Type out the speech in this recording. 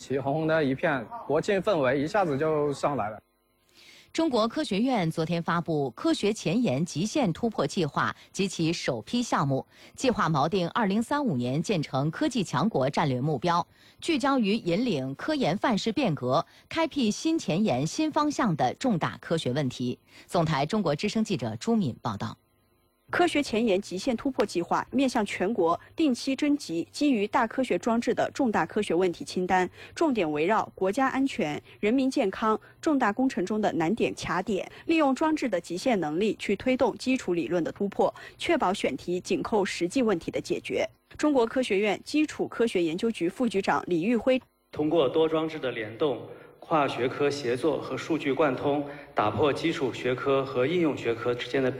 旗，红红的一片，国庆氛围一下子就上来了。 中国科学院昨天发布科学前沿极限突破计划及其首批项目，计划锚定2035年建成科技强国战略目标，聚焦于引领科研范式变革、开辟新前沿新方向的重大科学问题。总台中国之声记者朱敏报道。 科学前沿极限突破计划面向全国定期征集基于大科学装置的重大科学问题清单，重点围绕国家安全、人民健康、重大工程中的难点卡点，利用装置的极限能力去推动基础理论的突破，确保选题紧扣实际问题的解决。中国科学院基础科学研究局副局长李玉辉通过多装置的联动、跨学科协作和数据贯通，打破基础学科和应用学科之间的